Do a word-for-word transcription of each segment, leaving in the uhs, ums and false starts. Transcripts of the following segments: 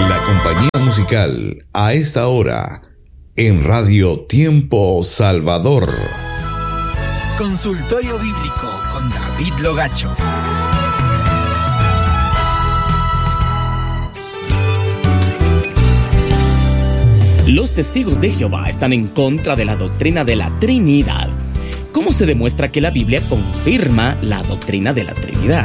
La compañía musical a esta hora en Radio Tiempo Salvador. Consultorio Bíblico con David Logacho. Los testigos de Jehová están en contra de la doctrina de la Trinidad. ¿Cómo se demuestra que la Biblia confirma la doctrina de la Trinidad?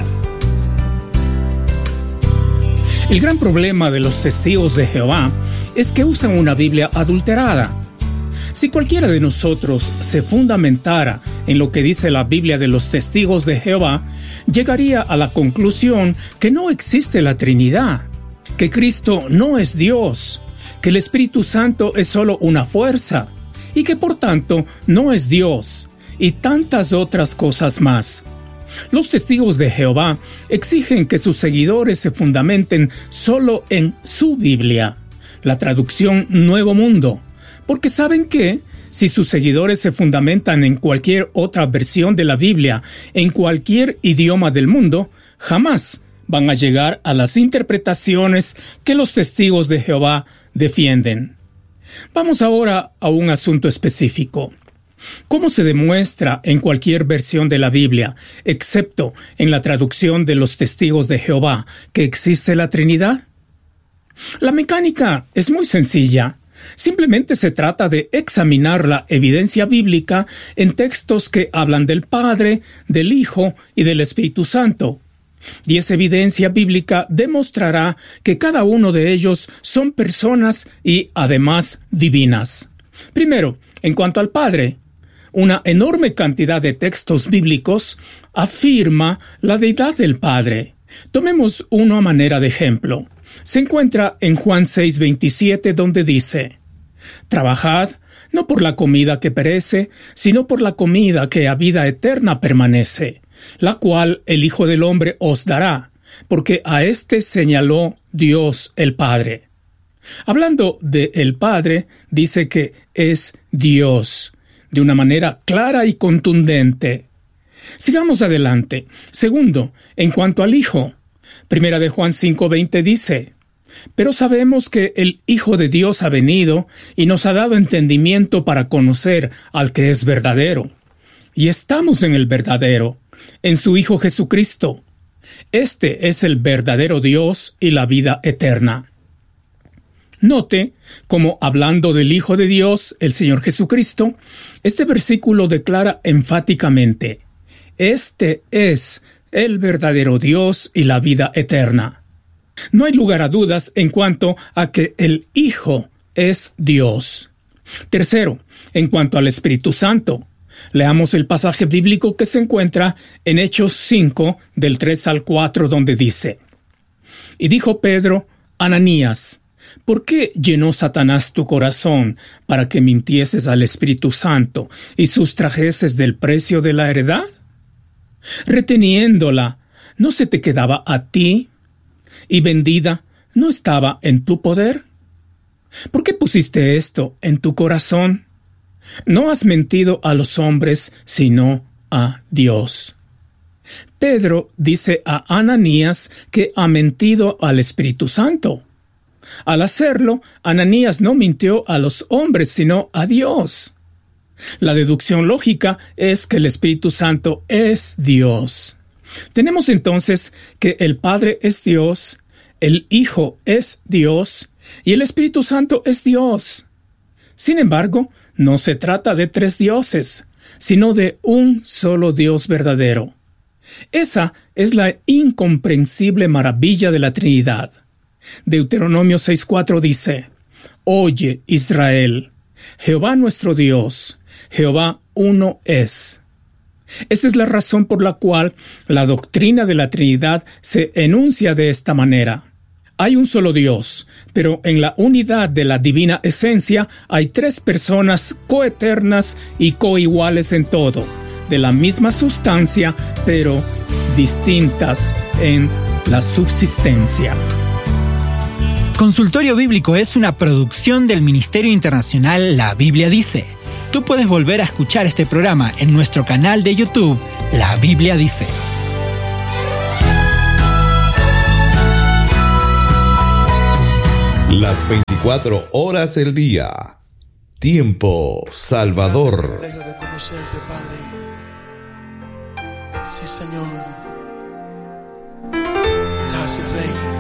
El gran problema de los testigos de Jehová es que usan una Biblia adulterada. Si cualquiera de nosotros se fundamentara en lo que dice la Biblia de los testigos de Jehová, llegaría a la conclusión que no existe la Trinidad, que Cristo no es Dios, que el Espíritu Santo es solo una fuerza y que por tanto no es Dios, y tantas otras cosas más. Los testigos de Jehová exigen que sus seguidores se fundamenten solo en su Biblia, la traducción Nuevo Mundo, porque saben que, si sus seguidores se fundamentan en cualquier otra versión de la Biblia, en cualquier idioma del mundo, jamás van a llegar a las interpretaciones que los testigos de Jehová defienden. Vamos ahora a un asunto específico. ¿Cómo se demuestra en cualquier versión de la Biblia, excepto en la traducción de los testigos de Jehová, que existe la Trinidad? La mecánica es muy sencilla. Simplemente se trata de examinar la evidencia bíblica en textos que hablan del Padre, del Hijo y del Espíritu Santo. Y esa evidencia bíblica demostrará que cada uno de ellos son personas y además divinas. Primero, en cuanto al Padre, una enorme cantidad de textos bíblicos afirma la deidad del Padre. Tomemos uno a manera de ejemplo. Se encuentra en Juan seis veintisiete, donde dice: «Trabajad no por la comida que perece, sino por la comida que a vida eterna permanece, la cual el Hijo del Hombre os dará, porque a éste señaló Dios el Padre». Hablando de el Padre, dice que es Dios, de una manera clara y contundente. Sigamos adelante. Segundo, en cuanto al Hijo, Primera de Juan cinco veinte dice: «Pero sabemos que el Hijo de Dios ha venido y nos ha dado entendimiento para conocer al que es verdadero. Y estamos en el verdadero, en su Hijo Jesucristo. Este es el verdadero Dios y la vida eterna». Note cómo, hablando del Hijo de Dios, el Señor Jesucristo, este versículo declara enfáticamente: «Este es el verdadero Dios y la vida eterna». No hay lugar a dudas en cuanto a que el Hijo es Dios. Tercero, en cuanto al Espíritu Santo, leamos el pasaje bíblico que se encuentra en Hechos cinco, del tres al cuatro, donde dice: «Y dijo Pedro: Ananías, ¿por qué llenó Satanás tu corazón para que mintieses al Espíritu Santo y sustrajeses del precio de la heredad? Reteniéndola, ¿no se te quedaba a ti? ¿Y vendida, no estaba en tu poder? ¿Por qué pusiste esto en tu corazón? No has mentido a los hombres, sino a Dios». Pedro dice a Ananías que ha mentido al Espíritu Santo. Al hacerlo, Ananías no mintió a los hombres, sino a Dios. La deducción lógica es que el Espíritu Santo es Dios. Tenemos entonces que el Padre es Dios, el Hijo es Dios y el Espíritu Santo es Dios. Sin embargo, no se trata de tres dioses, sino de un solo Dios verdadero. Esa es la incomprensible maravilla de la Trinidad. Deuteronomio seis cuatro dice: «Oye, Israel, Jehová nuestro Dios, Jehová uno es». Esa es la razón por la cual la doctrina de la Trinidad se enuncia de esta manera. Hay un solo Dios, pero en la unidad de la divina esencia hay tres personas coeternas y coiguales en todo, de la misma sustancia, pero distintas en la subsistencia. Consultorio Bíblico es una producción del Ministerio Internacional La Biblia Dice. Tú puedes volver a escuchar este programa en nuestro canal de YouTube, La Biblia Dice. Las veinticuatro horas del día. Tiempo Salvador. Dejo de conocerte, Padre. Sí, Señor. Gracias, Rey.